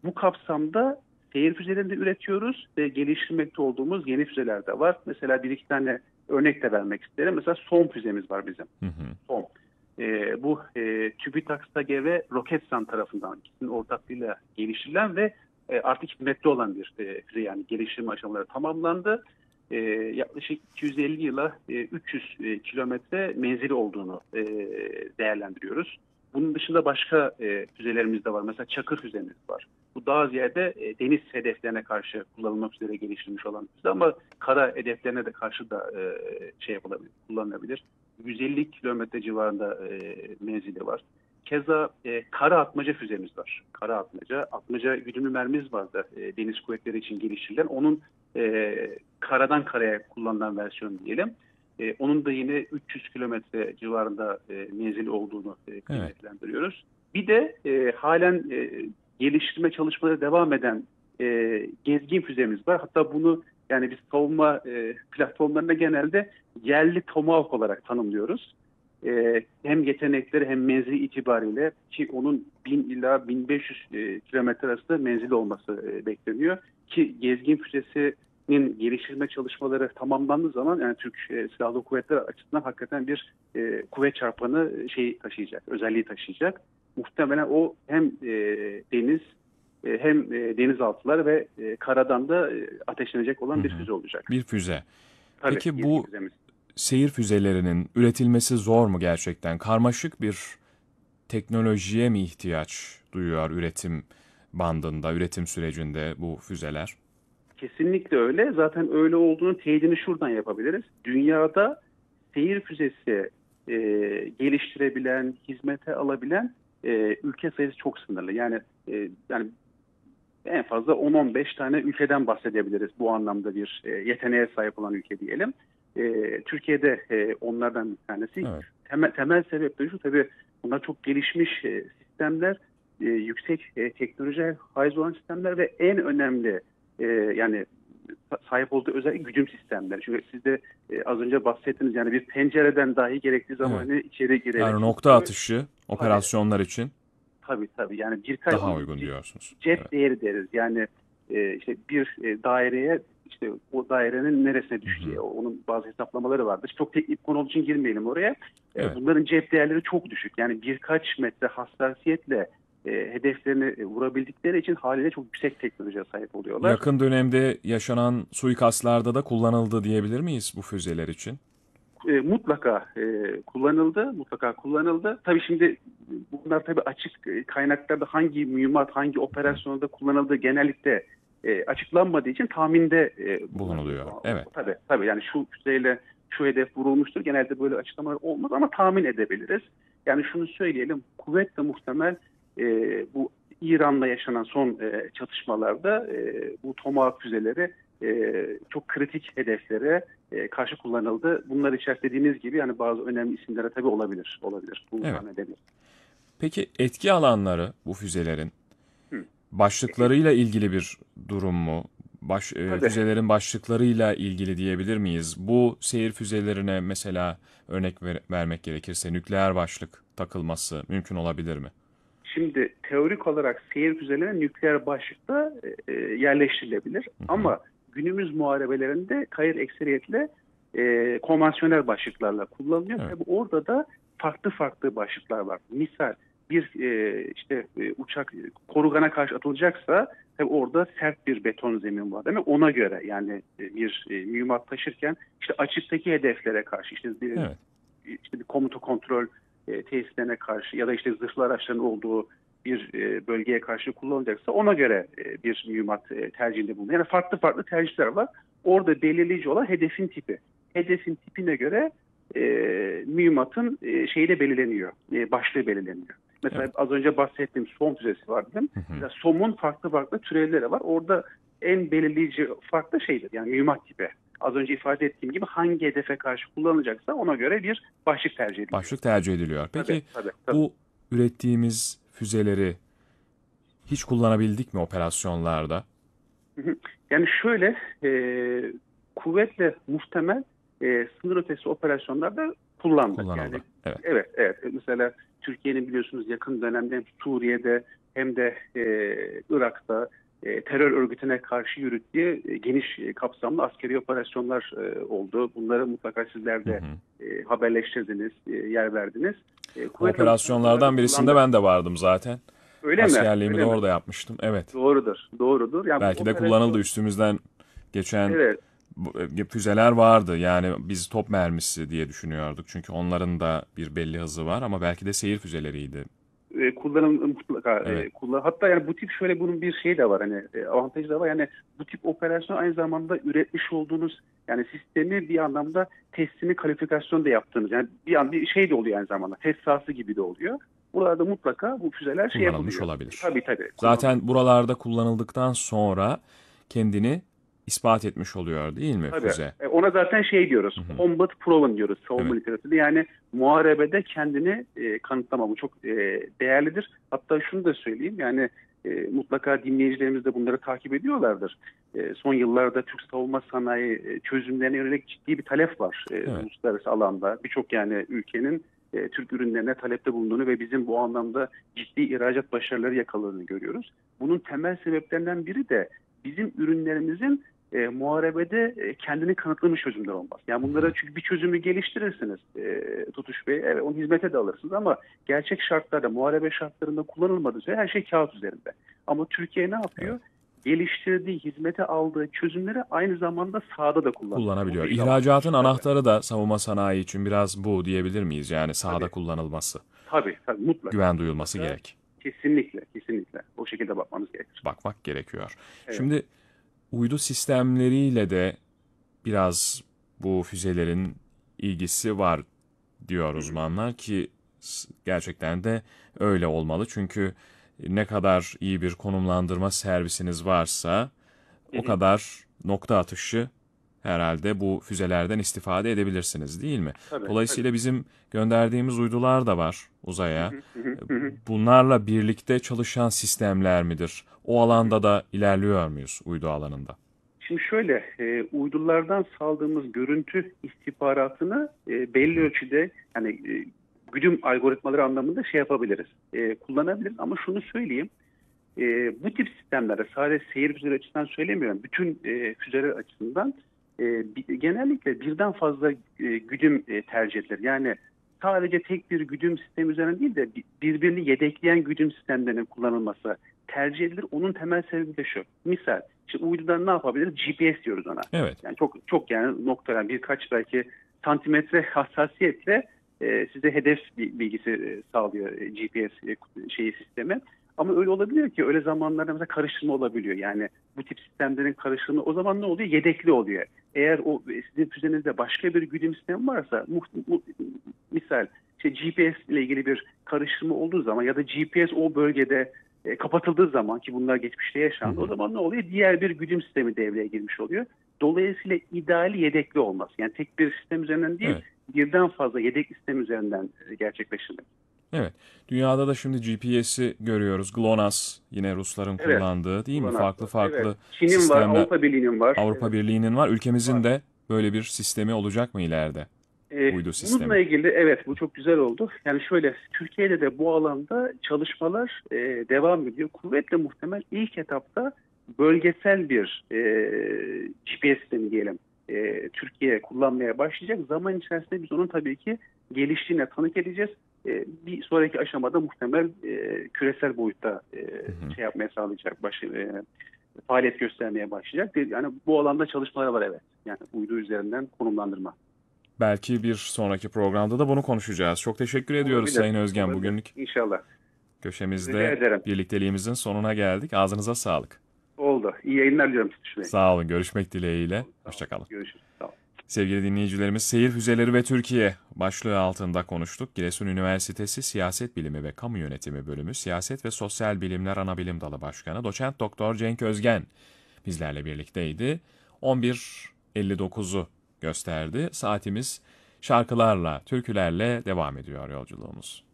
Bu kapsamda seyir füzelerini de üretiyoruz ve geliştirmekte olduğumuz yeni füzeler de var. Mesela bir iki tane örnek de vermek isterim. Mesela SOM füzemiz var bizim. Hı hı. SOM. Bu TÜBİTAK SAGE ve Roketsan tarafından ikisinin ortaklığıyla geliştirilen ve artık hizmetli olan bir füze, yani geliştirme aşamaları tamamlandı. Yaklaşık 250 yıla 300 kilometre menzili olduğunu değerlendiriyoruz. Bunun dışında başka füzelerimiz de var. Mesela Çakır füzemiz var. Bu daha ziyade deniz hedeflerine karşı kullanılmak üzere geliştirilmiş olan füze ama kara hedeflerine de karşı da şey yapılabilir, kullanılabilir. 150 kilometre civarında menzili var. Keza kara atmaca füzemiz var. Kara atmaca, atmaca güdümlü mermimiz vardı deniz kuvvetleri için geliştirilen. Onun karadan karaya kullanılan versiyon diyelim. Onun da yine 300 kilometre civarında menzili olduğunu kıymetlendiriyoruz. Bir de halen geliştirme çalışmaları devam eden gezgin füzemiz var. Hatta bunu yani biz savunma platformlarında genelde yerli Tomahawk olarak tanımlıyoruz. Hem yetenekleri hem menzili itibariyle, ki onun 1000 ila 1500 kilometre arasında menzili olması bekleniyor. Ki gezgin füzesinin geliştirme çalışmaları tamamlandığı zaman yani Türk Silahlı Kuvvetleri açısından hakikaten bir kuvvet çarpanı taşıyacak, özelliği taşıyacak. Muhtemelen o hem deniz hem denizaltılar ve karadan da ateşlenecek olan bir füze olacak. Bir füze. Tabii, Peki bu füzemiz. seyir füzelerinin üretilmesi zor mu gerçekten? Karmaşık bir teknolojiye mi ihtiyaç duyuyor üretim bandında, üretim sürecinde bu füzeler? Kesinlikle öyle. Zaten öyle olduğunu teyidini şuradan yapabiliriz. Dünyada seyir füzesi geliştirebilen, hizmete alabilen ülke sayısı çok sınırlı. Yani en fazla 10-15 tane ülkeden bahsedebiliriz bu anlamda bir yeteneğe sahip olan ülke diyelim. Türkiye'de onlardan bir tanesi. Evet. Temel sebepleri şu, tabii bunlar çok gelişmiş sistemler, yüksek teknolojiye haiz olan sistemler ve en önemli yani sahip olduğu özellikle güdüm sistemleri. Çünkü siz de az önce bahsettiniz, yani bir pencereden dahi gerektiği zaman içeri girerek. Yani nokta atışı operasyonlar için Tabii yani daha uygun diyorsunuz. Cep değeri deriz. Yani işte bir daireye işte o dairenin neresine düştüğü, onun bazı hesaplamaları vardır. Çok teknik konu olduğu için girmeyelim oraya. Bunların cep değerleri çok düşük. Yani birkaç metre hassasiyetle hedeflerini vurabildikleri için haliyle çok yüksek teknolojiye sahip oluyorlar. Yakın dönemde yaşanan suikastlarda da kullanıldı diyebilir miyiz bu füzeler için? Mutlaka kullanıldı. Tabii şimdi bunlar tabii açık kaynaklarda hangi mühimmat, hangi operasyonda kullanıldığı genellikle açıklanmadığı için tahminde bulunuyor. Evet. Tabii yani şu füzeyle şu hedef vurulmuştur. Genelde böyle açıklamalar olmaz ama tahmin edebiliriz. Yani şunu söyleyelim, kuvvetle muhtemel bu İran'la yaşanan son çatışmalarda bu Tomahawk füzeleri çok kritik hedeflere karşı kullanıldı. Bunlar içerisinde dediğiniz gibi yani bazı önemli isimlere tabii olabilir. Bunu tahmin edebiliriz. Peki etki alanları bu füzelerin başlıklarıyla ilgili bir durum mu? Füzelerin başlıklarıyla ilgili diyebilir miyiz? Bu seyir füzelerine mesela örnek vermek gerekirse nükleer başlık takılması mümkün olabilir mi? Şimdi teorik olarak seyir füzelerine nükleer başlıkta yerleştirilebilir. Ama günümüz muharebelerinde hayır ekseriyetle konvansiyonel başlıklarla kullanılıyor. Tabii orada da farklı başlıklar var. Misal bir uçak korugana karşı atılacaksa tabii orada sert bir beton zemin var. Değil mi? Ona göre yani bir mühimmat taşırken işte açıktaki hedeflere karşı işte bir komuta kontrol tesislerine karşı ya da işte zırhlı araçların olduğu bir bölgeye karşı kullanılacaksa ona göre bir mühimmat tercihinde bulunuyor. Yani farklı tercihler var. Orada belirleyici olan hedefin tipi. Hedefin tipine göre mühimmatın belirleniyor. Başlığı belirleniyor. Mesela az önce bahsettiğim SOM füzesi var değil mi? Mesela SOM'un farklı türevleri var. Orada en belirleyici fark da şeydir. Yani mühimmat tipi. Az önce ifade ettiğim gibi hangi hedefe karşı kullanılacaksa ona göre bir başlık tercih ediliyor. Başlık tercih ediliyor. Peki tabii. Bu ürettiğimiz füzeleri hiç kullanabildik mi operasyonlarda? Yani şöyle kuvvetle muhtemel sınır ötesi operasyonlarda kullandık. Kullanıldı. Yani, evet. Mesela Türkiye'nin biliyorsunuz yakın dönemde hem Suriye'de hem de Irak'ta terör örgütüne karşı yürüttüğü geniş kapsamlı askeri operasyonlar oldu. Bunları mutlaka sizler de haberleştirdiniz, yer verdiniz. Operasyonlardan birisinde ben de vardım zaten. Öyle mi? Askerliğimi de Öyle mi? orada yapmıştım. Evet. Doğrudur, doğrudur. Yani bu Belki de kullanıldı, üstümüzden geçen evet, füzeler vardı. Yani biz top mermisi diye düşünüyorduk. Çünkü onların da bir belli hızı var ama belki de seyir füzeleriydi. kullanım mutlaka Evet. hatta yani bu tip şöyle bunun bir şeyi de var hani avantajı da var yani bu tip operasyon aynı zamanda üretmiş olduğunuz yani sistemi bir anlamda testini kalifikasyon da yaptığınız yani bir şey de oluyor aynı zamanda test sahası gibi de oluyor. Buralarda mutlaka bu füzeler şey Kullanılmış yapılıyor. olabilir. Tabii. Zaten buralarda kullanıldıktan sonra kendini ispat etmiş oluyor değil mi Tabii. füze? Ona zaten şey diyoruz. Combat proven diyoruz savunma Evet. literatüründe. Yani muharebede kendini kanıtlama. Bu çok değerlidir. Hatta şunu da söyleyeyim. Yani mutlaka dinleyicilerimiz de bunları takip ediyorlardır. Son yıllarda Türk savunma sanayi çözümlerine yönelik ciddi bir talep var. Evet. Uluslararası alanda. Birçok yani ülkenin Türk ürünlerine talepte bulunduğunu ve bizim bu anlamda ciddi ihracat başarıları yakaladığını görüyoruz. Bunun temel sebeplerinden biri de bizim ürünlerimizin muharebede kendini kanıtlamış çözümler olmaz. Yani bunlara çünkü bir çözümü geliştirirsiniz Tutuş Bey. Evet, onu hizmete de alırsınız ama gerçek şartlarda, muharebe şartlarında kullanılmadığı sürece her şey kağıt üzerinde. Ama Türkiye ne yapıyor? Evet. Geliştirdiği, hizmete aldığı çözümleri aynı zamanda sahada da Kullanabiliyor. Bu bir İhracatın avantaj. anahtarı da savunma sanayi için biraz bu diyebilir miyiz? Yani sahada Tabii. kullanılması, Tabii mutlaka. güven duyulması Mutlaka. gerek. Kesinlikle. O şekilde bakmamız gerekir. Bakmak gerekiyor. Evet. Şimdi uydu sistemleriyle de biraz bu füzelerin ilgisi var diyor uzmanlar ki gerçekten de öyle olmalı. Çünkü ne kadar iyi bir konumlandırma servisiniz varsa o kadar nokta atışı herhalde bu füzelerden istifade edebilirsiniz değil mi? Tabii. Dolayısıyla bizim gönderdiğimiz uydular da var uzaya. Hı. Bunlarla birlikte çalışan sistemler midir? O alanda da ilerliyor muyuz uydu alanında? Şimdi şöyle, uydulardan saldığımız görüntü istihbaratını belli ölçüde yani güdüm algoritmaları anlamında şey yapabiliriz, kullanabiliriz. Ama şunu söyleyeyim, bu tip sistemlerde sadece seyir füzeleri açısından söylemiyorum, bütün füzeler açısından genellikle birden fazla güdüm tercih edilir. Yani sadece tek bir güdüm sistemi üzerine değil de birbirini yedekleyen güdüm sistemlerinin kullanılması tercih edilir. Onun temel sebebi de şu. Misal, işte uydudan ne yapabiliriz? GPS diyoruz ona. Evet. Yani çok yani noktalar birkaç belki santimetre hassasiyetle size hedef bilgisi sağlıyor GPS sistemi. Ama öyle olabiliyor ki öyle zamanlarda mesela karıştırma olabiliyor. Yani bu tip sistemlerin karıştırma o zaman ne oluyor? Yedekli oluyor. Eğer o sizin füzenizde başka bir güdüm sistemi varsa misal işte GPS ile ilgili bir karıştırma olduğu zaman ya da GPS o bölgede kapatıldığı zaman ki bunlar geçmişte yaşandı. O zaman ne oluyor? Diğer bir güdüm sistemi devreye girmiş oluyor. Dolayısıyla ideali yedekli olmaz. Yani tek bir sistem üzerinden değil, birden fazla yedek sistem üzerinden gerçekleştirmek. Evet. Dünyada da şimdi GPS'i görüyoruz. GLONASS yine Rusların kullandığı değil mi? Farklı Evet. Çin'in sistemler. var, Avrupa Birliği'nin var. Avrupa Birliği'nin var. Ülkemizin de böyle bir sistemi olacak mı ileride? Uydu sistemi. Bununla ilgili evet bu çok güzel oldu. Yani şöyle Türkiye'de de bu alanda çalışmalar devam ediyor. Kuvvetle muhtemel ilk etapta bölgesel bir GPS sistemi diyelim Türkiye kullanmaya başlayacak. Zaman içerisinde biz onun tabii ki geliştiğine tanık edeceğiz. Bir sonraki aşamada muhtemel küresel boyutta şey yapmaya sağlayacak, faaliyet göstermeye başlayacak. Yani bu alanda çalışmalar var evet. Yani uydu üzerinden konumlandırma. Belki bir sonraki programda da bunu konuşacağız. Çok teşekkür ediyoruz Sayın Özgen bugünlük. İnşallah. Köşemizde birlikteliğimizin sonuna geldik. Ağzınıza sağlık. Oldu. İyi yayınlar diliyorum. Sağ olun. Görüşmek dileğiyle. Hoşçakalın. Görüşürüz. Sağ olun. Sevgili dinleyicilerimiz, Seyir Füzeleri ve Türkiye başlığı altında konuştuk. Giresun Üniversitesi Siyaset Bilimi ve Kamu Yönetimi Bölümü Siyaset ve Sosyal Bilimler Anabilim Dalı Başkanı Doçent Doktor Cenk Özgen bizlerle birlikteydi. 11.59'u gösterdi. Saatimiz şarkılarla, türkülerle devam ediyor yolculuğumuz.